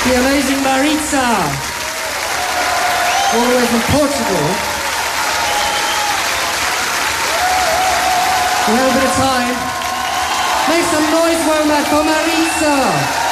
The amazing Maritza, all the way from Portugal. We have a bit of time. Make some noise, Womack, for Maritza.